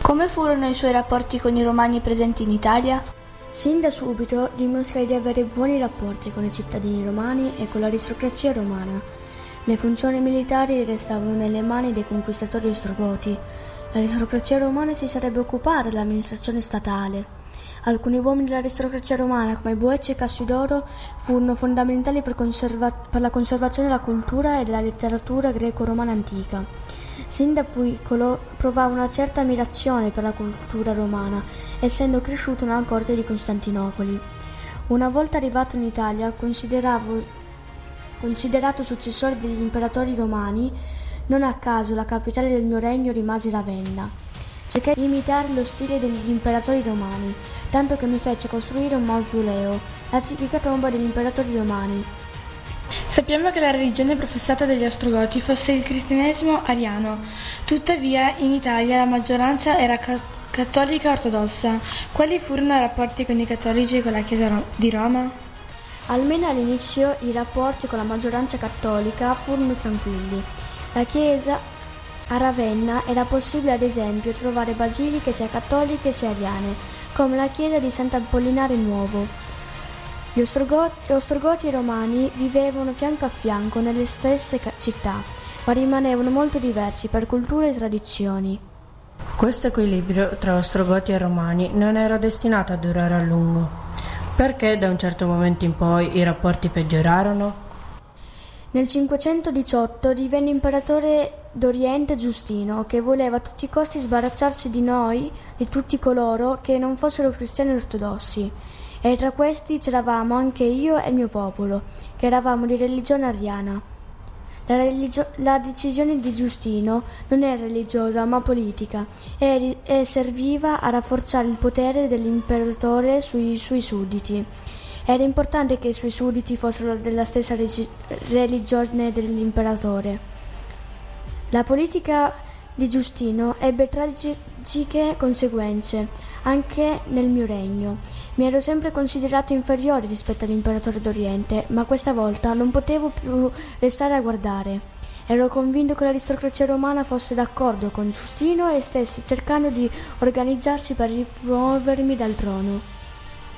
Come furono i suoi rapporti con i romani presenti in Italia? Sin da subito dimostra di avere buoni rapporti con i cittadini romani e con l'aristocrazia romana. Le funzioni militari restavano nelle mani dei conquistatori ostrogoti. L'aristocrazia romana si sarebbe occupata dell'amministrazione statale. Alcuni uomini dell'aristocrazia romana, come Boecio e Cassiodoro, furono fondamentali per la conservazione della cultura e della letteratura greco-romana antica. Sin da piccolo provava una certa ammirazione per la cultura romana, essendo cresciuto nella corte di Costantinopoli. Una volta arrivato in Italia, considerato successore degli imperatori romani, non a caso la capitale del mio regno rimase Ravenna. Cerché di imitare lo stile degli imperatori romani, tanto che mi fece costruire un mausoleo, la tipica tomba degli imperatori romani. Sappiamo che la religione professata dagli Ostrogoti fosse il cristianesimo ariano, tuttavia in Italia la maggioranza era cattolica ortodossa. Quali furono i rapporti con i cattolici e con la Chiesa di Roma? Almeno all'inizio i rapporti con la maggioranza cattolica furono tranquilli. La Chiesa a Ravenna era possibile ad esempio trovare basiliche sia cattoliche sia ariane, come la chiesa di Sant'Apollinare Nuovo. Gli Ostrogoti e i Romani vivevano fianco a fianco nelle stesse città, ma rimanevano molto diversi per culture e tradizioni. Questo equilibrio tra Ostrogoti e Romani non era destinato a durare a lungo. Perché da un certo momento in poi i rapporti peggiorarono? Nel 518 divenne imperatore d'Oriente Giustino, che voleva a tutti i costi sbarazzarsi di tutti coloro che non fossero cristiani ortodossi. E tra questi c'eravamo anche io e il mio popolo, che eravamo di religione ariana. La decisione di Giustino non era religiosa ma politica e serviva a rafforzare il potere dell'imperatore sui suoi sudditi. Era importante che i suoi sudditi fossero della stessa religione dell'imperatore. La politica di Giustino ebbe tragiche conseguenze anche nel mio regno. Mi ero sempre considerato inferiore rispetto all'imperatore d'Oriente, ma questa volta non potevo più restare a guardare. Ero convinto che l'aristocrazia romana fosse d'accordo con Giustino e stesse cercando di organizzarsi per rimuovermi dal trono.